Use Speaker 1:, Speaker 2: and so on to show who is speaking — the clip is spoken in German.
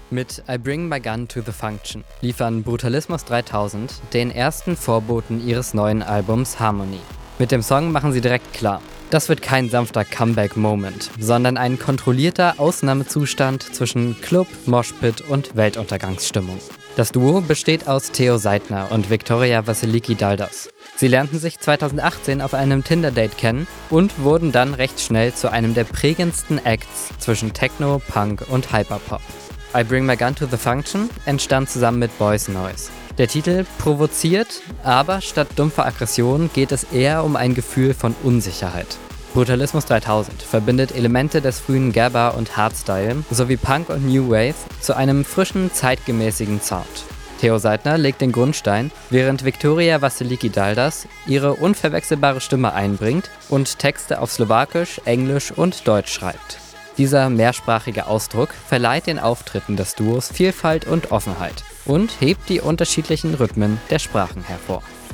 Speaker 1: Mit I Bring My Gun to the Function liefern Brutalismus 3000 den ersten Vorboten ihres neuen Albums Harmony. Mit dem Song machen sie direkt klar, das wird kein sanfter Comeback-Moment, sondern ein kontrollierter Ausnahmezustand zwischen Club, Moshpit und Weltuntergangsstimmung. Das Duo besteht aus Theo Seidner und Viktoria Wassiliki-Daldas. Sie lernten sich 2018 auf einem Tinder-Date kennen und wurden dann recht schnell zu einem der prägendsten Acts zwischen Techno, Punk und Hyperpop. I Bring My Gun to the Function entstand zusammen mit Boys Noise. Der Titel provoziert, aber statt dumpfer Aggression geht es eher um ein Gefühl von Unsicherheit. Brutalismus 3000 verbindet Elemente des frühen Gabba und Hardstyle sowie Punk und New Wave zu einem frischen, zeitgemäßigen Sound. Theo Seidner legt den Grundstein, während Viktoria Wassiliki-Daldas ihre unverwechselbare Stimme einbringt und Texte auf Slowakisch, Englisch und Deutsch schreibt. Dieser mehrsprachige Ausdruck verleiht den Auftritten des Duos Vielfalt und Offenheit und hebt die unterschiedlichen Rhythmen der Sprachen hervor.